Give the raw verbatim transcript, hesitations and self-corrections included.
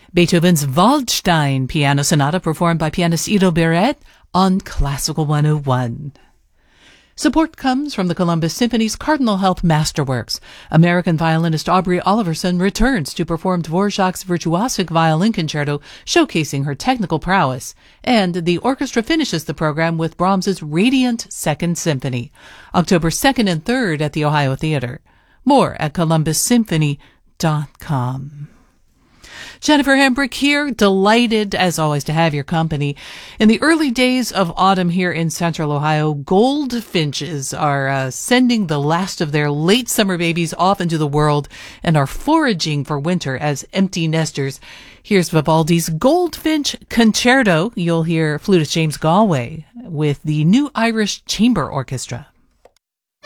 Beethoven's Waldstein Piano Sonata performed by pianist Ido Beret on Classical one oh one. Support comes from the Columbus Symphony's Cardinal Health Masterworks. American violinist Aubrey Oliverson returns to perform Dvorak's Virtuosic Violin Concerto, showcasing her technical prowess. And the orchestra finishes the program with Brahms's Radiant Second Symphony, October second and third at the Ohio Theater. More at columbus symphony dot com. Jennifer Hambrick here, delighted as always to have your company. In the early days of autumn here in central Ohio, goldfinches are uh, sending the last of their late summer babies off into the world and are foraging for winter as empty nesters. Here's Vivaldi's Goldfinch Concerto. You'll hear flutist James Galway with the New Irish Chamber Orchestra.